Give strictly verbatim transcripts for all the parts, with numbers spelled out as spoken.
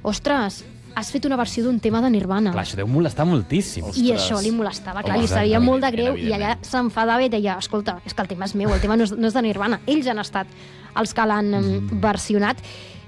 ostres, has fet una versió d'un tema de Nirvana. Clar, això deu molestar moltíssim. Ostres. I això li molestava, clar, li sabia molt de greu i allà s'enfadava i deia, escolta, és que el tema és meu, el tema no és, no és de Nirvana. Ells han estat els que l'han mm. versionat.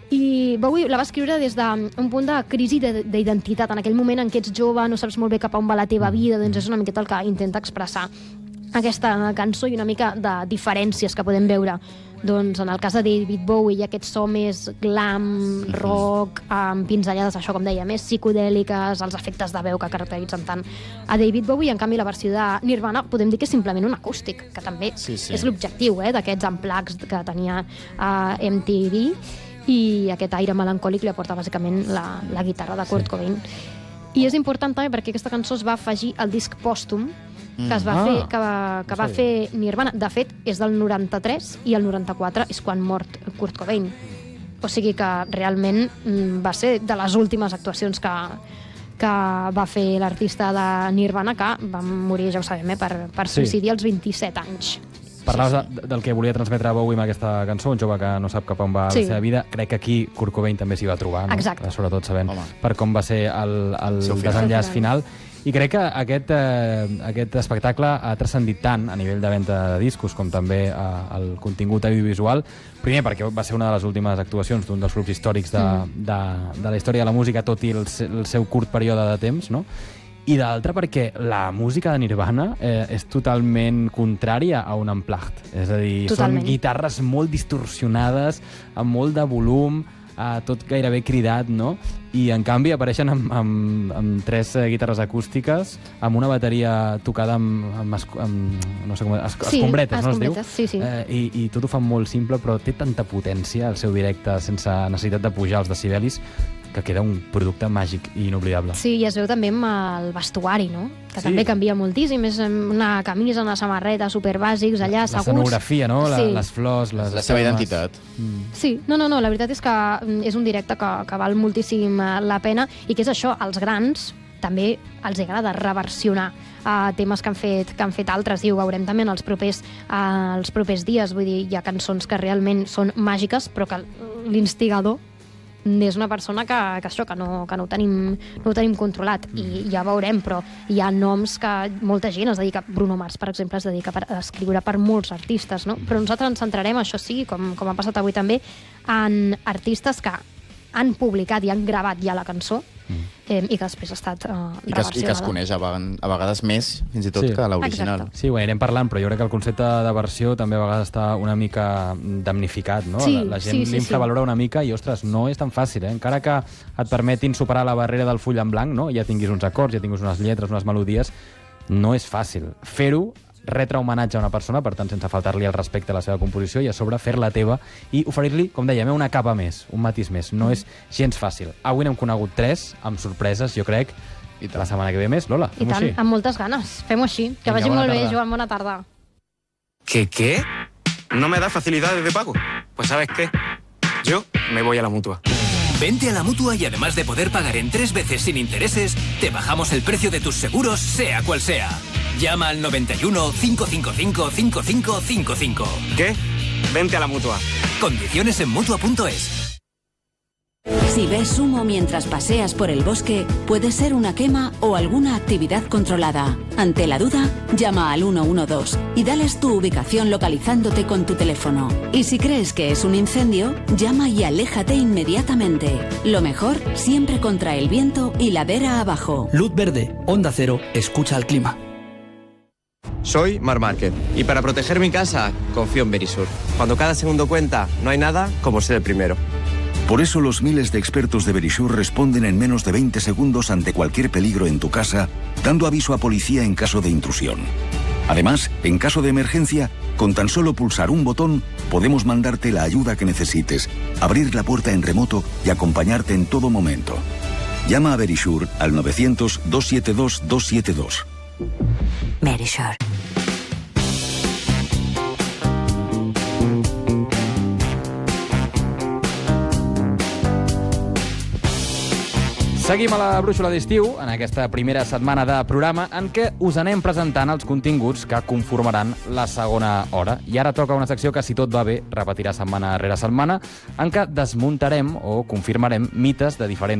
I Bowie la va escriure des d'un punt de crisi d'identitat. En aquell moment en què ets jove, no saps molt bé cap a on va la teva vida, doncs és una miqueta el que intenta expressar aquesta cançó i una mica de diferències que podem veure. Doncs en el cas de David Bowie hi ha aquest so més glam, rock, amb pinzellades, això com deia, més psicodèliques, els efectes de veu que caracteritzen tant a David Bowie. En canvi, la versió de Nirvana podem dir que és simplement un acústic, que també sí, sí. és l'objectiu eh, d'aquests unplugs que tenia a M T V, i aquest aire melancòlic li aporta bàsicament la, la guitarra de Kurt sí. Cobain. I és important també perquè aquesta cançó es va afegir al disc pòstum que es va ah, fer, que va, que va fer Nirvana. De fet, és del noranta-tres i el noranta-quatre és quan mort Kurt Cobain. O sigui que realment va ser de les últimes actuacions que, que va fer l'artista de Nirvana, que va morir, ja ho sabem, eh, per, per suïcidi sí. als vint-i-set anys. Parlaves sí, sí. del que volia transmetre Bowie amb aquesta cançó, un jove que no sap cap on va sí. la seva vida. Crec que aquí Kurt Cobain també s'hi va trobar, no? Exacte. Sobretot sabent Home. per com va ser el, el desenllaç final. I crec que aquest, eh, aquest espectacle ha transcendit tant a nivell de venda de discos com també eh, el contingut audiovisual. Primer perquè va ser una de les últimes actuacions d'un dels grups històrics de, mm. de, de la història de la música, tot i el, el seu curt període de temps, no? I d'altra perquè la música de Nirvana eh, és totalment contrària a un unplugged. És a dir, totalment. Són guitarres molt distorsionades, amb molt de volum, Uh, tot gairebé cridat, no? I en canvi apareixen amb, amb, amb tres uh, guitarres acústiques, amb una bateria tocada amb, amb, amb, amb no sé com, es, sí, escombretes, no es diu? Sí, sí. Uh, i, I tot ho fa molt simple, però té tanta potència el seu directe sense necessitat de pujar els decibelis, que queda un producte màgic i inoblidable. Sí, i es veu també amb el vestuari, no? Que sí. també canvia moltíssim. És una camisa, una samarreta, superbàsics, allà, segurs. L'escenografia, no? Sí. La, les flors, les... La seva identitat. Mm. Sí, no, no, no, la veritat és que és un directe que, que val moltíssim la pena, i que és això, als grans també els agrada reversionar uh, temes que han, fet, que han fet altres, i ho veurem també en els propers, uh, els propers dies. Vull dir, hi ha cançons que realment són màgiques, però que l'instigador és una persona que, que això, que no, que no, ho tenim, no ho tenim controlat, i ja veurem, però hi ha noms que molta gent es dedica, Bruno Mars, per exemple, es dedica a escriure per molts artistes, no? Però nosaltres ens centrarem, això sí, com, com ha passat avui també, en artistes que han publicat i han gravat ja la cançó, mm. eh, i que després ha estat eh, I que, I que es coneix a, a vegades més, fins i tot, sí. que l'original. Sí, ho anirem parlant, però jo crec que el concepte de versió també a vegades està una mica damnificat, no? Sí, la, la gent sí, sí, l'infravalora sí. una mica i, ostres, no és tan fàcil, eh? Encara que et permetin superar la barrera del full en blanc, no? Ja tinguis uns acords, ja tinguis unes lletres, unes melodies, no és fàcil. Fer-ho, retre homenatge a una persona, per tant, sense faltar-li el respecte a la seva composició, i a sobre fer-la teva i oferir-li, com dèiem, una capa més, un matís més. No és gens fàcil. Avui n'hem conegut tres, amb sorpreses, jo crec, i la setmana que ve més, Lola. I tant, amb moltes ganes. Fem-ho així. Que vagi molt bé, Joan, bona tarda. ¿Qué, qué? ¿No me da facilidades de pago? Pues ¿sabes qué? Yo me voy a la Mutua. Vente a la Mutua y además de poder pagar en tres veces sin intereses, te bajamos el precio de tus seguros, sea cual sea. Llama al noventa y uno, cinco cinco cinco, cinco cinco cinco cinco. ¿Qué? Vente a la Mutua. Condiciones en Mutua punto es. Si ves humo mientras paseas por el bosque, puede ser una quema o alguna actividad controlada. Ante la duda, llama al uno uno dos y dales tu ubicación localizándote con tu teléfono. Y si crees que es un incendio, llama y aléjate inmediatamente. Lo mejor, siempre contra el viento y ladera abajo. Luz verde, Onda Cero, escucha al clima. Soy Mar Márquez y para proteger mi casa confío en Verisur. Cuando cada segundo cuenta, no hay nada como ser el primero. Por eso los miles de expertos de Verisur responden en menos de veinte segundos ante cualquier peligro en tu casa, dando aviso a policía en caso de intrusión. Además, en caso de emergencia, con tan solo pulsar un botón, podemos mandarte la ayuda que necesites, abrir la puerta en remoto y acompañarte en todo momento. Llama a Verisur al novecientos, dos siete dos, dos siete dos. Verisur. Seguim a la brúixola d'estiu, en aquesta primera setmana de programa, en què us anem presentant els continguts que conformaran la segona hora. I ara toca una secció que, si tot va bé, repetirà setmana rere setmana, en què desmuntarem o confirmarem mites de diferents